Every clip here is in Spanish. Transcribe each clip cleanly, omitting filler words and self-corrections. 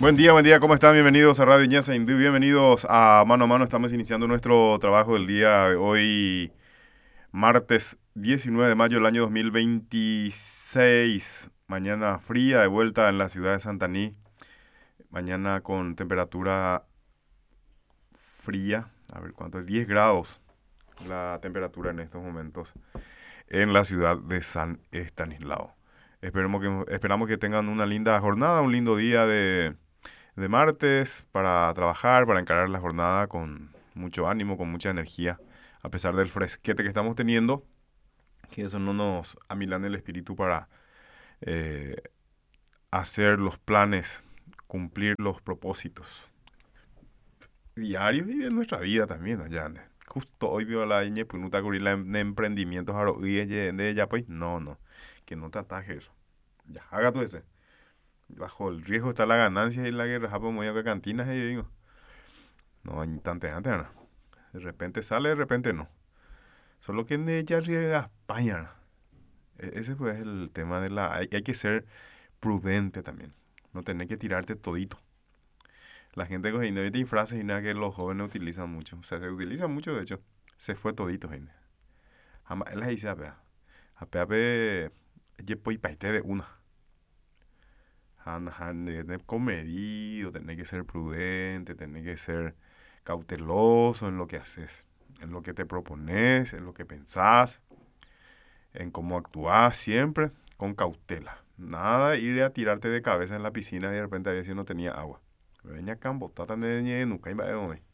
Buen día, ¿cómo están? Bienvenidos a Radio Ñasa Hindú, bienvenidos a Mano a Mano. Estamos iniciando nuestro trabajo del día de hoy, martes 19 de mayo del año 2026. Mañana fría, de vuelta en la ciudad de Santaní. Mañana con temperatura fría, a ver cuánto es, 10 grados la temperatura en estos momentos en la ciudad de San Estanislao. Esperamos que tengan una linda jornada, un lindo día de martes para trabajar, para encarar la jornada con mucho ánimo, con mucha energía, a pesar del fresquete que estamos teniendo, que eso no nos amilane el espíritu para eh, hacer los planes, cumplir los propósitos diarios y de nuestra vida también allá. Justo hoy vio la ñe punuta curila en emprendimientos de ella pues no, que no te ataje eso. Ya, haga tú ese. Bajo el riesgo está la ganancia y la guerra, pues muy a cantinas y digo. No, hay instante antes, ¿no? De repente sale, de repente no. Solo que en ella riega España. Ese pues es el tema de la... hay que ser prudente también. No tener que tirarte todito. La gente con no hay frases y nada que los jóvenes utilizan mucho. O sea, se utiliza mucho, de hecho. Se fue todito, gente. Jamás, él les dice a pea. A pea pe... Ye pues paite de una. Tener comedido, tener que ser prudente, tener que ser cauteloso en lo que haces, en lo que te propones, en lo que pensás, en cómo actúas, siempre con cautela. Nada de ir a tirarte de cabeza en la piscina y de repente a ver si no tenía agua. Veña cambo, tata de nunca iba a ver.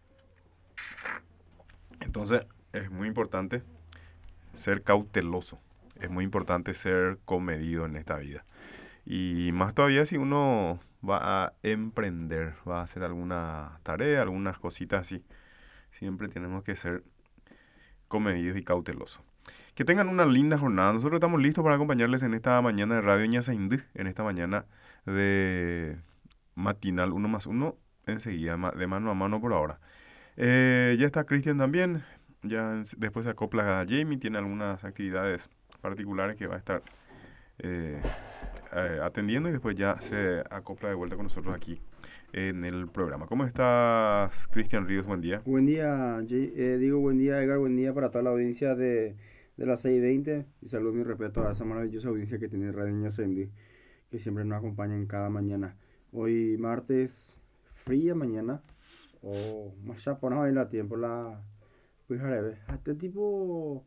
Entonces, es muy importante ser cauteloso. Es muy importante ser comedido en esta vida. Y más todavía si uno va a emprender, va a hacer alguna tarea, algunas cositas así. Siempre tenemos que ser comedidos y cautelosos. Que tengan una linda jornada. Nosotros estamos listos para acompañarles en esta mañana de Radio Ñasaindú, en esta mañana de matinal uno más uno, enseguida, de mano a mano por ahora. Ya está Cristian también, después se acopla a Jamie, tiene algunas actividades particulares que va a estar eh, atendiendo y después ya se acopla de vuelta con nosotros aquí en el programa. ¿Cómo estás, Cristian Ríos? Buen día. Buen día, buen día Edgar, buen día para toda la audiencia de las 6:20 y saludo y mi respeto a esa maravillosa audiencia que tiene Radio Niño Sendi, que siempre nos acompaña en cada mañana. Hoy martes, fría mañana, o más ya por no la tiempo, pues jarebe, este tipo,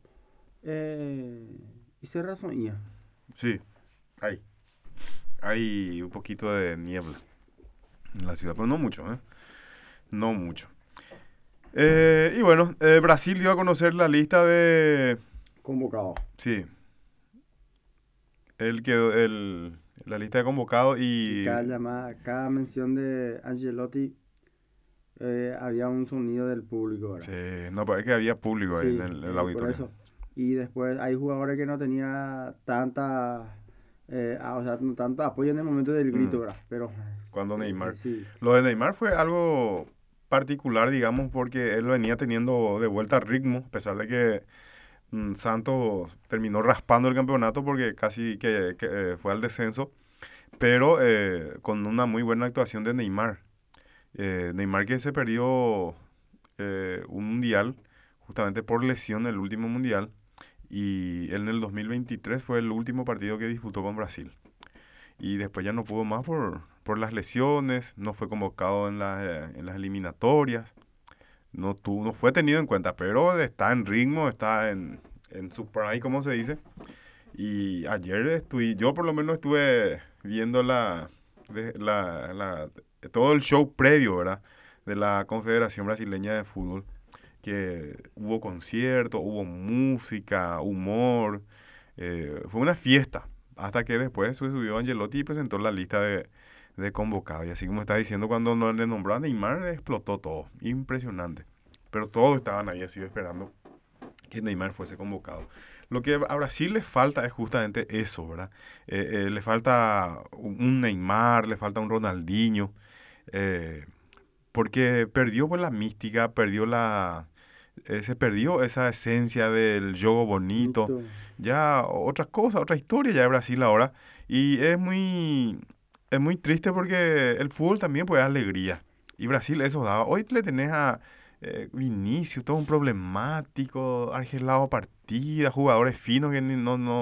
hice razón ya. Sí, hay. Hay un poquito de niebla en la ciudad, pero no mucho, ¿eh? No mucho. Y bueno, Brasil dio a conocer la lista de... Convocado. Sí, la lista de convocados Y y... cada llamada, cada mención de Angelotti, había un sonido del público Sí, ahora. no, pero es que había público ahí en Sí, el por auditorio. eso. Y después hay jugadores que no tenía tanta, o sea, no tanto apoyo en el momento del Mm, grito, ¿verdad? Pero cuando Neymar. sí, Lo de Neymar fue algo particular, digamos, porque él venía teniendo de vuelta ritmo, a pesar de que Santos terminó raspando el campeonato porque casi que fue al descenso, pero con una muy buena actuación de Neymar. Neymar que se perdió un mundial justamente por lesión, el último mundial, y él en el 2023 fue el último partido que disputó con Brasil. Y después ya no pudo más por las lesiones, no fue convocado en las eliminatorias, no fue tenido en cuenta, pero está en ritmo, está en su prime, como se dice. Y ayer yo por lo menos estuve viendo de- la, la- todo el show previo, ¿verdad? De la Confederación Brasileña de Fútbol, que hubo concierto, hubo música, humor, fue una fiesta, hasta que después se subió Angelotti y presentó la lista de convocados. Y así como está diciendo, cuando no le nombró a Neymar, explotó todo, impresionante. Pero todos estaban ahí así esperando que Neymar fuese convocado. Lo que a Brasil le falta es justamente eso, ¿verdad? Le falta un Neymar, le falta un Ronaldinho, eh, porque perdió pues la mística, se perdió esa esencia del juego bonito, bonito. ya otra cosa, otra historia ya de Brasil ahora, y es muy, es muy triste porque el fútbol también puede dar alegría. Y Brasil eso daba. Hoy le tenés a Vinicius, todo un problemático, Argelao partida, jugadores finos que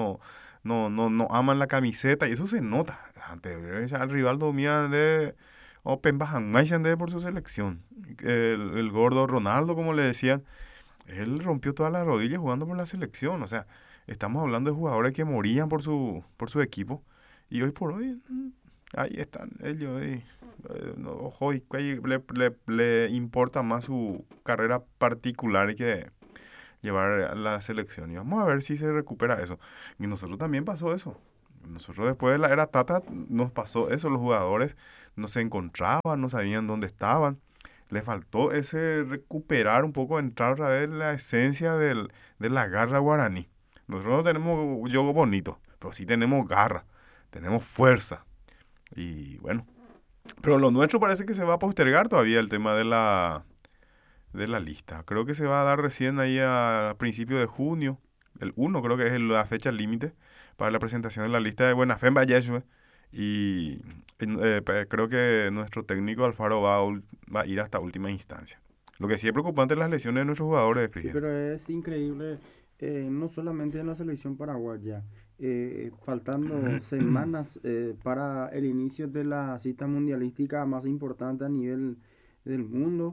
no aman la camiseta. Y eso se nota. Antes al rival domía de Open de por su selección. El gordo Ronaldo, como le decían, él rompió todas las rodillas jugando por la selección. O sea, estamos hablando de jugadores que morían por su equipo. Y hoy por hoy, ahí están ellos. No, ojo, y que le importa más su carrera particular que llevar a la selección. Y vamos a ver si se recupera eso. Y nosotros también pasó eso. Nosotros después de la era Tata nos pasó eso. Los jugadores no se encontraban, no sabían dónde estaban. Le faltó ese recuperar un poco, entrar otra vez en la esencia de la garra guaraní. Nosotros no tenemos juego bonito, pero sí tenemos garra, tenemos fuerza. Y bueno, pero lo nuestro parece que se va a postergar todavía el tema de la lista. Creo que se va a dar recién ahí a principios de junio. El 1 creo que es la fecha límite para la presentación de la lista de Buena Fe en Vallecas. Y creo que nuestro técnico Alfaro va a ir hasta última instancia. Lo que sí es preocupante es las lesiones de nuestros jugadores, Sí, fíjense. pero es increíble, no solamente en la selección paraguaya, faltando semanas para el inicio de la cita mundialística más importante a nivel del mundo,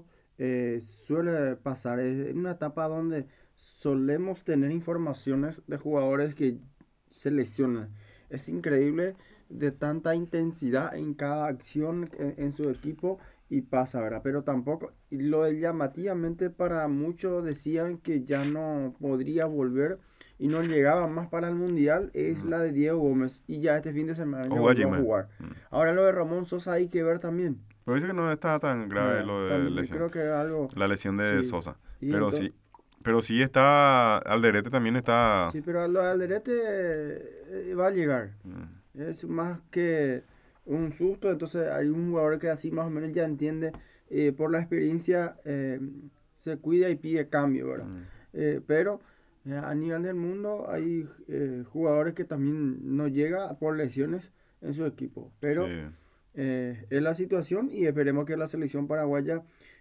suele pasar, es una etapa donde solemos tener informaciones de jugadores que se lesionan. Es increíble de tanta intensidad en cada acción en su equipo y pasa, ¿verdad? Pero tampoco, y lo de llamativamente para muchos decían que ya no podría volver y no llegaba más para el Mundial, es Mm. la de Diego Gómez y ya este fin de semana ya O volvió a Guayime. jugar. Mm. Ahora lo de Ramón Sosa hay que ver también. Pero dice que no está tan grave No, lo de también yo lesión. creo que algo, La lesión de sí. Sosa. Y Pero entonces, sí, pero sí está, Alderete también está. sí, pero lo de Alderete va a llegar. mm, Es más que un susto, entonces hay un jugador que así más o menos ya entiende, por la experiencia, se cuida y pide cambio, ¿verdad? mm, Pero a nivel del mundo hay jugadores que también no llega por lesiones en su equipo, sí. pero es la situación y esperemos que la selección paraguaya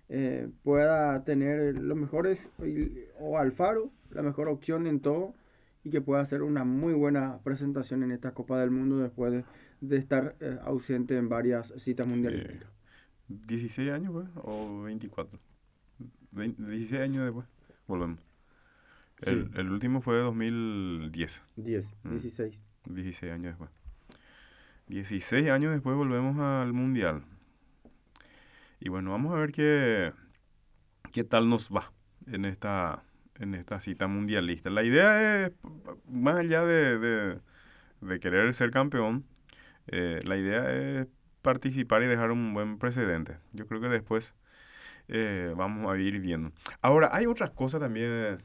pueda tener los mejores, o Alfaro, la mejor opción en todo y que pueda hacer una muy buena presentación en esta Copa del Mundo después de estar ausente en varias citas Sí. mundialísticas. 16 años, pues, o 24. 16 años después, volvemos. El, Sí, el último fue 2010. 10, Mm, 16. 16 años después. 16 años después volvemos al Mundial. Y bueno, vamos a ver qué tal nos va en esta cita mundialista. La idea es, más allá de querer ser campeón, la idea es participar y dejar un buen precedente. Yo creo que después vamos a ir viendo. Ahora, hay otras cosas también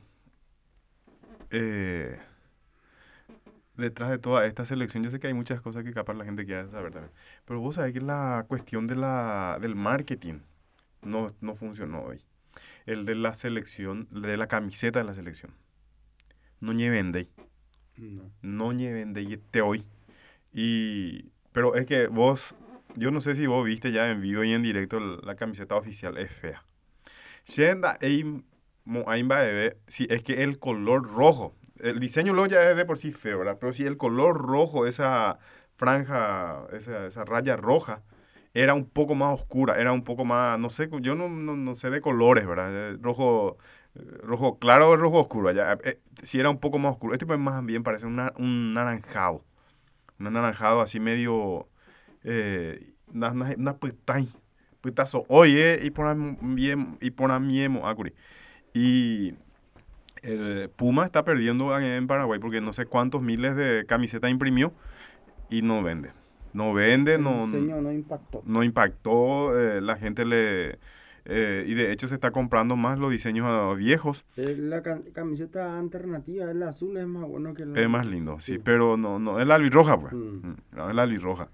eh, detrás de toda esta selección. Yo sé que hay muchas cosas que capaz la gente quiere saber también. Pero vos sabés que la cuestión del marketing no funcionó hoy. El de la selección, de la camiseta de la selección. No ñe vendéis. No. No ñe vendéis este hoy. Pero es que yo no sé si vos viste ya en vivo y en directo la camiseta oficial es fea. Shenda Aimba Bebé, si es que el color rojo, el diseño luego ya es de por sí feo, ¿verdad? Pero si el color rojo, esa franja, esa raya roja, era un poco más oscura, era un poco más, no sé, yo no sé de colores, ¿verdad? Rojo claro o rojo oscuro, ya, si era un poco más oscuro. Este pues más bien parece un anaranjado así medio, una pitazo, oye, y por miemo, acuri. Y Puma está perdiendo en Paraguay porque no sé cuántos miles de camisetas imprimió y no vende. No vende, El no, diseño no impactó. no impactó, la gente y de hecho se está comprando más los diseños viejos. La camiseta alternativa, el azul es más bueno que Es más el... lindo, sí, Sí. pero no es la albirroja, pues. Mm. No es la albirroja.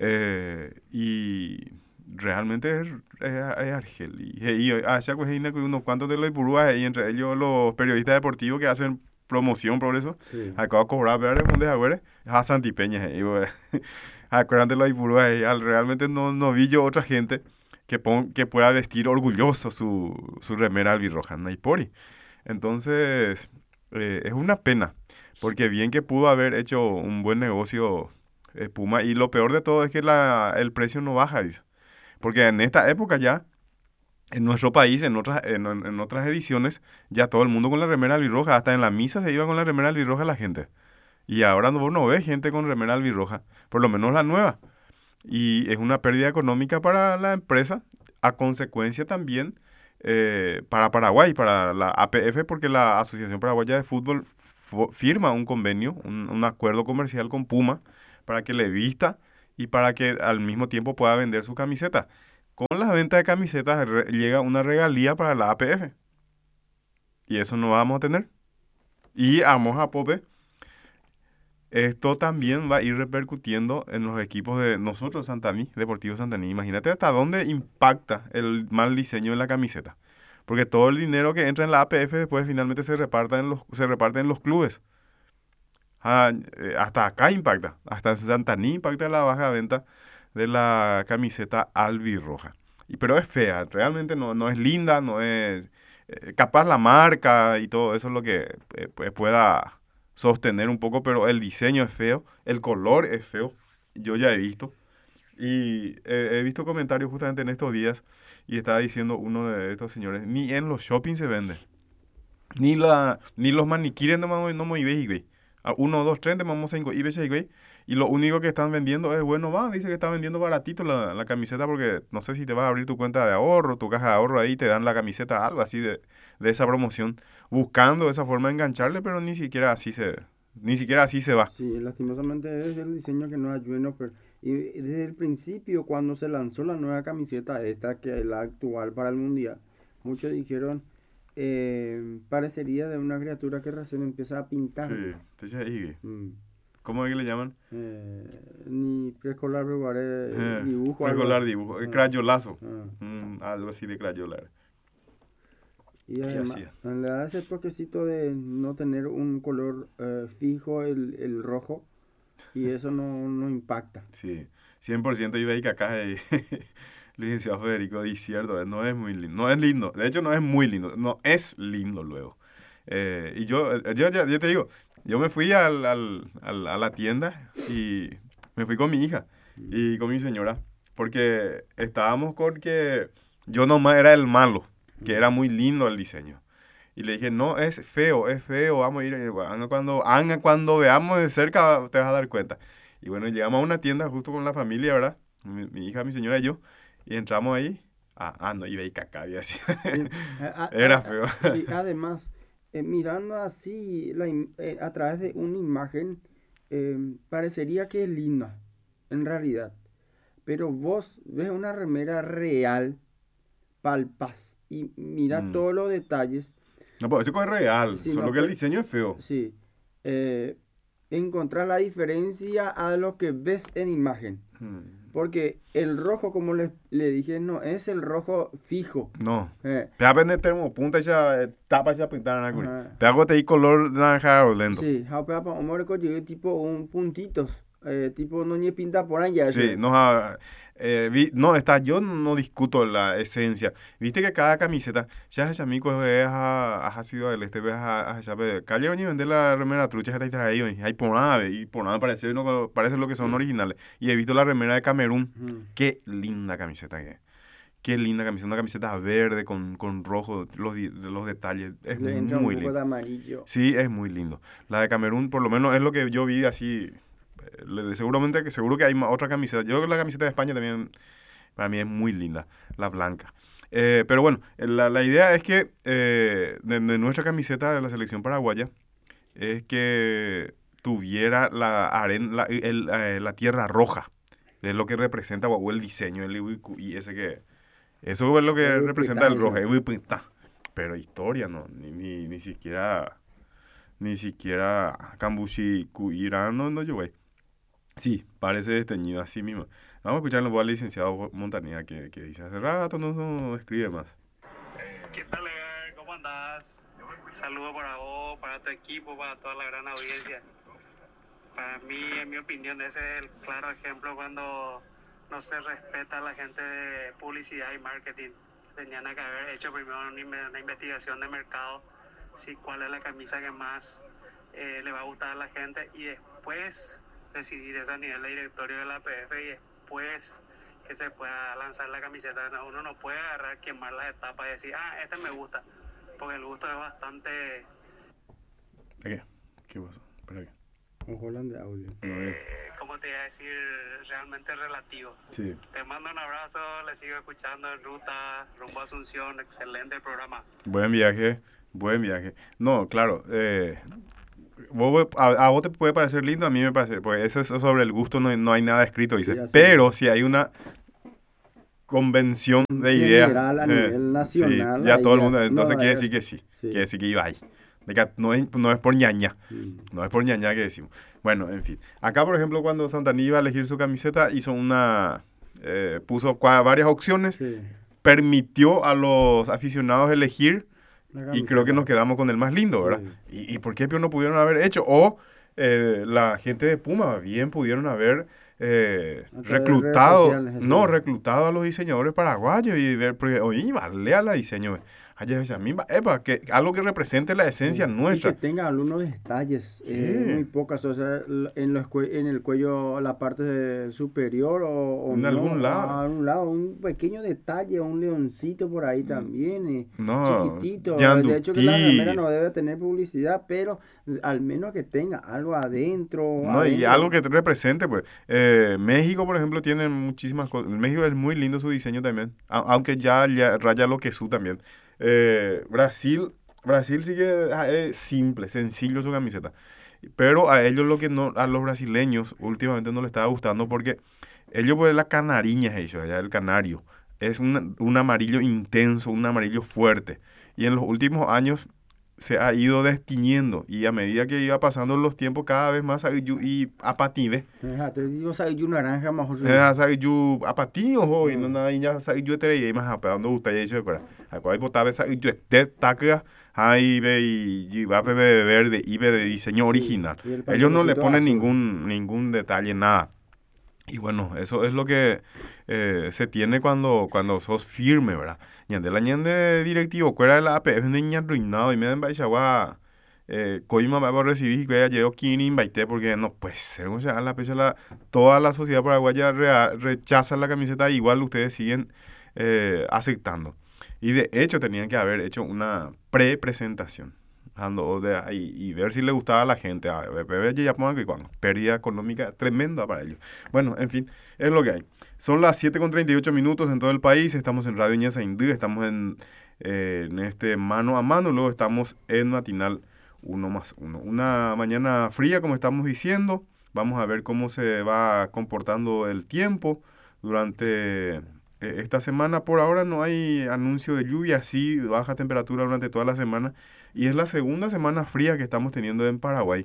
Y realmente es Argel. Allá pues hay unos cuantos de los Ipurúa y entre ellos los periodistas deportivos que hacen promoción por eso. Sí. Acabo de cobrar, ver, ¿dónde es? A Santipeña, Acuérdate los Ipurúa, realmente no vi yo otra gente que pueda vestir orgulloso su remera albirroja, no hay pori. Entonces, es una pena, porque bien que pudo haber hecho un buen negocio Puma, y lo peor de todo es que el precio no baja, dice. Porque en esta época ya, en nuestro país, en otras ediciones, ya todo el mundo con la remera albirroja, hasta en la misa se iba con la remera albirroja la gente. Y ahora no ves gente con remera albirroja, por lo menos la nueva. Y es una pérdida económica para la empresa, a consecuencia también para Paraguay, para la APF, porque la Asociación Paraguaya de Fútbol firma un convenio, un acuerdo comercial con Puma para que le vista y para que al mismo tiempo pueda vender su camiseta. Con la venta de camisetas llega una regalía para la APF y eso no vamos a tener. Y vamos a Pope, esto también va a ir repercutiendo en los equipos de nosotros, Santaní, Deportivo Santaní. Imagínate hasta dónde impacta el mal diseño en la camiseta. Porque todo el dinero que entra en la APF después finalmente se reparte en los clubes. Hasta acá impacta. Hasta en Santaní impacta la baja venta de la camiseta albirroja. Pero es fea, realmente no es linda, no es... capaz la marca y todo eso es lo que pueda sostener un poco, pero el diseño es feo, el color es feo, yo ya he visto. Y he visto comentarios justamente en estos días y estaba diciendo uno de estos señores, ni en los shopping se vende, ni los maniquíes no me güey. A 1, 2, 3 vamos a güey. Y lo único que están vendiendo es, bueno, dice que está vendiendo baratito la camiseta porque no sé si te vas a abrir tu cuenta de ahorro, tu caja de ahorro ahí, te dan la camiseta, algo así de esa promoción, buscando esa forma de engancharle, pero ni siquiera así se va. Sí, lastimosamente es el diseño que no ayuda, pero y desde el principio cuando se lanzó la nueva camiseta esta que es la actual para el mundial, muchos dijeron parecería de una criatura que recién empieza a pintar. Sí, entonces ahí, Mm. ¿cómo es que le llaman? Ni preescolar preparé dibujo algo. Precolar dibujo, Ah, crayolazo, ah. algo así de crayolar. Y ¿Qué además, hacía? le da ese toquecito de no tener un color fijo, el rojo, y eso no impacta. Sí, 100% iba ahí que acá, licenciado Federico, di cierto, no es muy lindo, no es lindo, de hecho no es muy lindo, no es lindo luego. Y yo te digo, yo me fui a la tienda y me fui con mi hija Mm. y con mi señora, porque estábamos con que yo nomás era el malo, que Mm. era muy lindo el diseño. Y le dije, no, es feo, vamos a ir, cuando veamos de cerca te vas a dar cuenta. Y bueno, llegamos a una tienda justo con la familia, ¿verdad? Mi hija, mi señora y yo, y entramos ahí. No, iba y caca, había así. Sí, Era feo. sí, además, mirando así a través de una imagen, parecería que es linda, en realidad. Pero vos ves una remera real, palpas, y mira Mm. todos los detalles. No, pues eso es real, Si solo no que el puedes, diseño es feo. sí, eh, encontrar la diferencia a lo que ves en imagen. Mm. Porque el rojo, como le dije, no es el rojo fijo. No. Eh, Pega pende termopunta esa tapa esa pintada na curi. ajá. Pega gote y color naranja lento. Sí, haupeapa omor ko llegué tipo un puntitos, tipo no ni pinta por allá, Sí, che. no, yo no discuto la esencia. Viste que cada camiseta, ya es amigo ha sido del este ves a sabe, calle ni vender la remera trucha que está ahí, hay por nada parece no parece lo que son originales. Y he visto la remera de Camerún, Ujú. qué linda camiseta que es. Qué linda camiseta, una camiseta verde con rojo, los detalles, es Le entra un muy poco lindo. de amarillo. Sí, es muy lindo. La de Camerún, por lo menos es lo que yo vi así. Seguro que hay otra camiseta. Yo creo que la camiseta de España también para mí es muy linda, la blanca. Pero bueno, la idea es que de nuestra camiseta de la selección paraguaya es que tuviera la tierra roja. Es lo que representa o el diseño, el y ese que eso es lo que representa el rojo, pero historia no, ni siquiera Cambuchi Irán no yo güey. Sí, parece desteñido así mismo. Vamos a escuchar al licenciado Montanía que dice hace rato no escribe más. ¿Qué tal, Edgar? ¿Cómo andás? Un saludo para vos, para tu equipo, para toda la gran audiencia. Para mí, en mi opinión, ese es el claro ejemplo cuando no se respeta a la gente de publicidad y marketing. Tenían que haber hecho primero una investigación de mercado, si cuál es la camisa que más le va a gustar a la gente, y después decidir eso a nivel de directorio de la APF, y después que se pueda lanzar la camiseta. No, uno no puede agarrar, quemar las etapas y decir, este me gusta, porque el gusto es bastante, ¿Qué? ¿Qué pasó? ¿Para qué? Ojo, de audio. ¿cómo te iba a decir? Realmente relativo. Sí. Te mando un abrazo, le sigo escuchando en ruta rumbo a Asunción, excelente programa. Buen viaje, buen viaje. No, claro, a vos te puede parecer lindo, a mí me parece, porque eso es sobre el gusto, no hay nada escrito, dice, Sí, así pero si hay una convención de ideas, general a nivel sí, nacional, ya ahí todo el ya mundo, entonces no quiere es- decir que sí, sí. quiere decir que iba ahí. De que no es por ñaña, Mm. no es por ñaña que decimos. Bueno, en fin. Acá, por ejemplo, cuando Santaní iba a elegir su camiseta, hizo puso varias opciones, Sí, permitió a los aficionados elegir la y creo que camiseta. nos quedamos con el más lindo, ¿verdad? Sí. ¿Y por qué no pudieron haber hecho? O la gente de Puma bien pudieron haber A través de redes reclutado, sociales, así. no, reclutado a los diseñadores paraguayos y ver, porque, oye, vale a la diseño. A mí, epa, que algo que represente la esencia Sí. Y nuestra. que tenga algunos detalles, Sí. muy pocas, o sea, en el cuello, la parte superior o En no, algún lado. a un lado, un pequeño detalle, un leoncito por ahí también, No, chiquitito. De hecho que la remera Yandutí. no debe tener publicidad, pero al menos que tenga algo adentro, No, y algo que te represente, pues. México, por ejemplo, tiene muchísimas cosas. México es muy lindo su diseño también, aunque ya raya lo que su también. Brasil sí que es simple, sencillo su camiseta. Pero a ellos lo que no, a los brasileños últimamente no les estaba gustando porque ellos pues la canariña es ellos, allá el canario. Es un amarillo intenso, un amarillo fuerte. Y en los últimos años se ha ido destiñendo y a medida que iba pasando los tiempos cada vez más y apative Te digo, sabes, y un naranja mejor. sabe yo apati ojo y no Mm. nada ya sabe yo te y más apelando gusta ya eso para acuai botaba sabe yo este taca ahí ve y va a beber verde y ve de diseño Sí, original y el ellos no le pantaloncito ponen azul. ningún detalle nada y bueno, eso es lo que se tiene cuando sos firme, ¿verdad? Ñande la ñande directivo, fuera de la APF, niña arruinado, y me den baixagua, coima va a recibir, que ya llegó Kini, invité, porque no puede ser, o sea, toda la sociedad paraguaya rechaza la camiseta, igual ustedes siguen aceptando. Y de hecho tenían que haber hecho una pre-presentación y ver si le gustaba a la gente. Ya pongan que cuando pérdida económica tremenda para ellos. Bueno, en fin, es lo que hay. Son las 7:38 en todo el país. Estamos en Radio Ñeza Indú, estamos en este mano a mano. Luego estamos en Matinal 1+1. Una mañana fría, como estamos diciendo. Vamos a ver cómo se va comportando el tiempo durante esta semana. Por ahora no hay anuncio de lluvia, sí, baja temperatura durante toda la semana. Y es la segunda semana fría que estamos teniendo en Paraguay.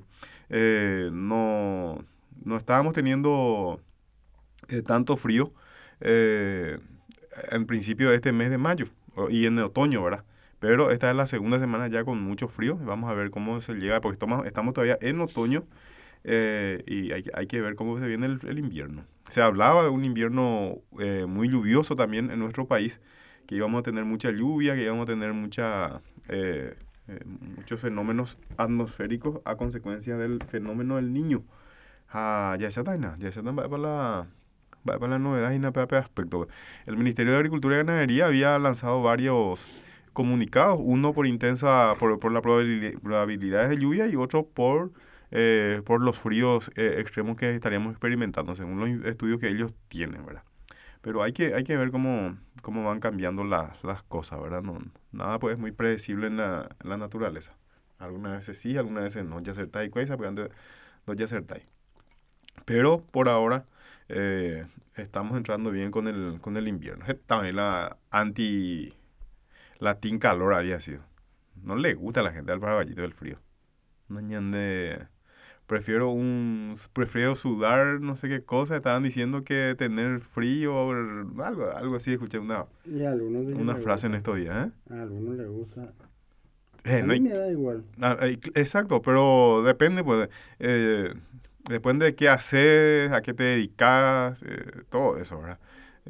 No estábamos teniendo tanto frío eh, en principio de este mes de mayo y en el otoño, ¿verdad? Pero esta es la segunda semana ya con mucho frío. Vamos a ver cómo se llega, porque estamos todavía en otoño y hay que ver cómo se viene el invierno. Se hablaba de un invierno muy lluvioso también en nuestro país, que íbamos a tener mucha lluvia, que íbamos a tener eh, muchos fenómenos atmosféricos a consecuencia del fenómeno del niño. Ya está, ya está para la novedad y para aspecto. El Ministerio de Agricultura y Ganadería había lanzado varios comunicados, uno por las probabilidades de lluvia y otro por los fríos extremos que estaríamos experimentando, según los estudios que ellos tienen, ¿verdad? Pero hay que ver cómo van cambiando las cosas, ¿verdad? No, nada pues es muy predecible en la naturaleza. Algunas veces sí, algunas veces no. Ya acertáis cosas, pero antes no ya acertáis. Pero por ahora estamos entrando bien con el invierno. También latín calor había sido. No le gusta a la gente al paraballito del frío. No ñande. Prefiero sudar no sé qué cosa. Estaban diciendo que tener frío o algo así. Escuché Y a algunos sí que una les frase en gusta. estos días, ¿eh? A algunos les gusta. Eh, A no mí hay- me da igual. exacto, pero depende, pues. depende de qué haces, a qué te dedicas, todo eso, ¿verdad?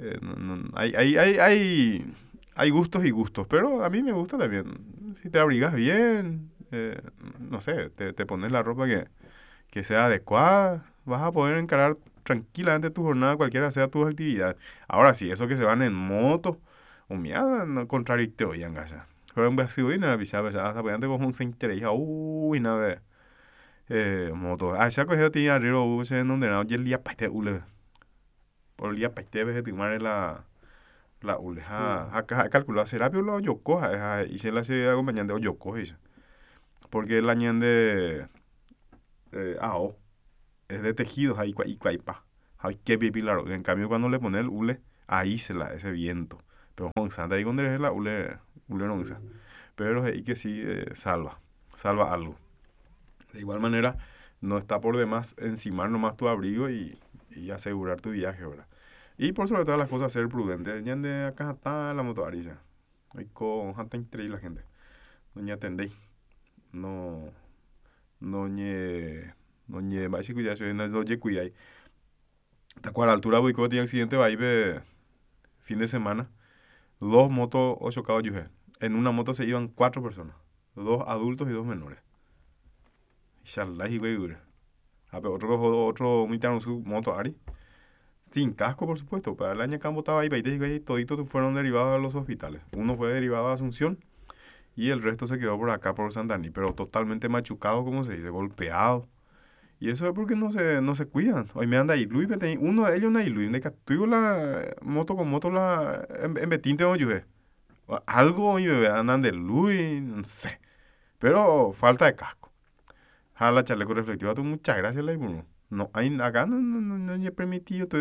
Hay gustos y gustos, pero a mí me gusta también. Si te abrigas bien, no sé, te pones la ropa que sea adecuada, vas a poder encarar tranquilamente tu jornada, cualquiera sea tu actividad. Ahora sí, eso que se van en moto, o mira, no contradictio y en casa. Pero en vacío y nada, pichaba, hasta apoyando como un se interesa, uy, nada, moto. Ah, ya cogió tenía arriba, se donde no, ya el día paite ule. Por el día paite, ves, timar la ule. Sí. Ha calculado, será que lo yo coja, y se la hace acompañante o yo coge, porque el añade, AO. Es de tejidos ahí y cuaipa. Hay que pipilar. En cambio, cuando le pone el hule, ahí se la, ese viento. Pero con santa ahí cuando es la hule no usa. Sí. Pero es ahí que sí salva algo. De igual manera, no está por demás encimar nomás tu abrigo y asegurar tu viaje, ¿verdad? Y por sobre todas las cosas, ser prudente. Ya de acá está la motoarilla. Hay con janta increíble la gente. Doña Tendei. No, no ñe, no ñe, va a decir cuidado, no ñe cuidado. ¿Te acuerdas? A la altura voy tiene accidente va a ir fin de semana. Dos motos o chocados yo. En una moto se iban cuatro personas. Dos adultos y dos menores. Inshallah y güey. Otro mitad su moto Ari. Sin casco, por supuesto. Para el año campo estaba ahí, 20 y güey, toditos fueron derivados a los hospitales. Uno fue derivado a Asunción y el resto se quedó por acá, por Santaní. Pero totalmente machucado, como se dice, golpeado. Y eso es porque no se cuidan. Hoy me anda ahí, Luis, uno de ellos no hay Luis, de que tuve la moto con moto en Betín tengo yo, algo y andan de Luis, no sé. Pero falta de casco. Jala chaleco reflectivo, tú muchas gracias, la Bruno. No, hay, acá no he permitido, estoy,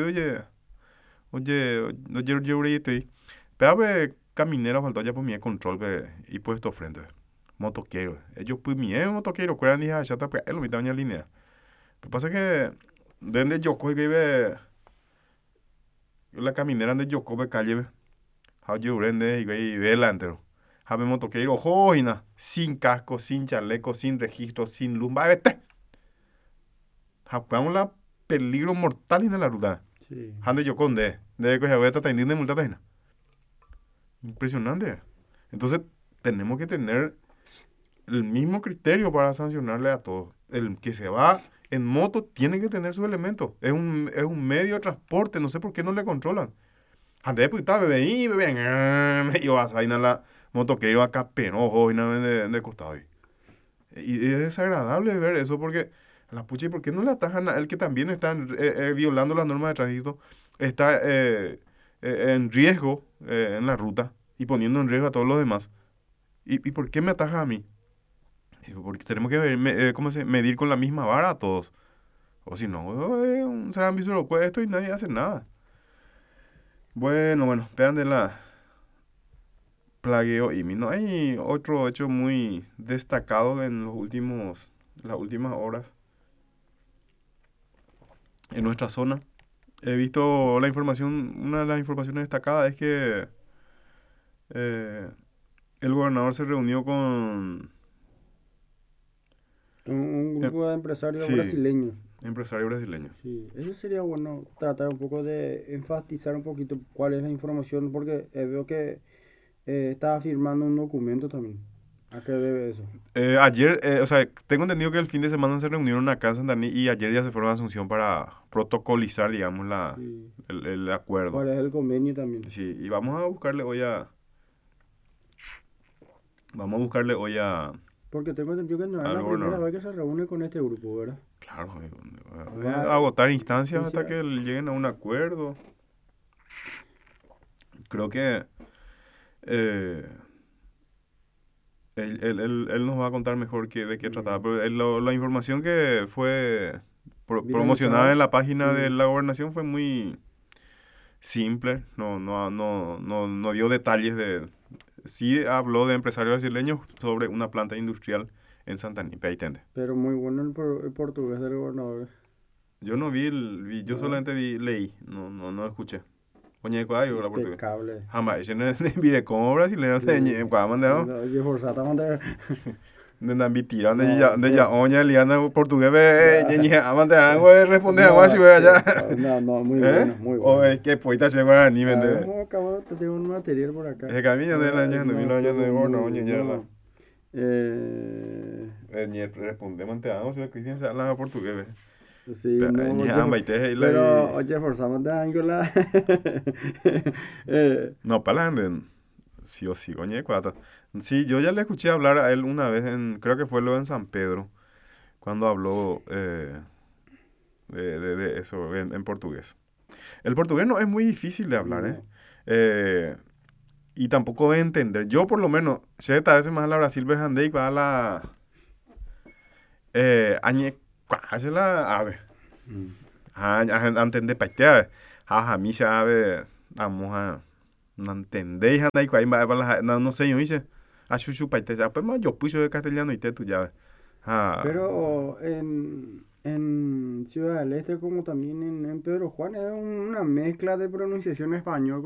oye, estoy. Pero caminero faltó ya por mi control, y puesto frente, motoquero. Ellos pues mi motoquero, cueran y ya está, pues, él lo mitad en línea. Lo que pasa es que desde Yoko y vive la caminera de Yoko de calle ha urende y ve delantero. Habe motoqueiro joina, sin casco, sin chaleco, sin registro, sin luz, va vete. Japamos la peligro mortal en la ruta. Sí. Hande Yoko de que se está de multa tajena. Impresionante. Entonces, tenemos que tener el mismo criterio para sancionarle a todos. El que se va en moto tiene que tener sus elementos. Es un medio de transporte, no sé por qué no le controlan. Antes pues estaba bebé y bebé y vas a ir a la motoquero acá penojo y nada de costado. Y es desagradable ver eso porque la pucha, ¿y por qué no le atajan a él que también está violando las normas de tránsito? Está en riesgo en la ruta y poniendo en riesgo a todos los demás. ¿Y por qué me ataja a mí? Digo, porque tenemos que ¿cómo medir con la misma vara a todos. O si no, un servicio lo puesto y nadie hace nada. Bueno, vean de la plagueo y no hay otro hecho muy destacado en las últimas horas en nuestra zona. He visto la información, una de las informaciones destacadas es que eh, el gobernador se reunió con Un eh, grupo de empresarios sí, brasileños. empresarios brasileños. Sí, eso sería bueno tratar un poco de enfatizar un poquito cuál es la información, porque veo que estaba firmando un documento también. ¿A qué debe eso? Ayer, o sea, tengo entendido que el fin de semana se reunieron acá en Santaní y ayer ya se fueron a Asunción para protocolizar, digamos, Sí. el acuerdo. ¿Cuál es el convenio también? Sí, y vamos a buscarle hoy Porque tengo entendido que no es al la primera gobernador. vez que se reúne con este grupo, ¿verdad? Claro, Va, agotar instancias hasta inicia- que lleguen a un acuerdo. Creo que eh, él nos va a contar mejor de qué trataba, mm, pero la información que fue promocionada viralizada. en la página de Sí. la gobernación fue muy simple, no dio detalles sí habló de empresarios brasileños sobre una planta industrial en Santaní, Peitende. Pero muy bueno el portugués del gobernador. Yo no yo ¿No? solamente leí, no escuché. Oye, ¿cuál habla portugués? Impecable. Jamás, yo no mire como brasileño, Sí. ¿cuál mandado? Oye, forzata mandar. de Nambitira, No, de ya oña, liana, portugués, ñeñe, amante, algo de responder a más si voy allá. no, muy ¿Eh? bueno, muy O bueno. es que poita se va a ni A ver, vende. vamos a acabar, te tengo un material por acá. Es camino de la ña, de mil No, años de estuvo gorno, muy, oña, ya la. no. Ñe, respondemos ante algo, si Cristian se habla portugués. Sí, Pero, no, ñe, oye, ambaite, y la. pero, oye, forzamos de Angola. No, para la sí o sí, oñe, cuata. Sí, yo ya le escuché hablar a él una vez en, creo que fue lo en San Pedro, cuando habló de eso en portugués. El portugués no es muy difícil de hablar, ¿eh? No. Eh, y tampoco de entender. Yo por lo menos, sé a veces más la Brasil bejande y para la añe, hace la ave. Mm. Entender paitear. Jaja, mi ave, vamos a no entendéis anda y cuál no sé yo dice. A chuchu paite, pues más yo puso de castellano y te tu llave. Ah, Pero en Ciudad del Este, como también en Pedro Juan, es una mezcla de pronunciación español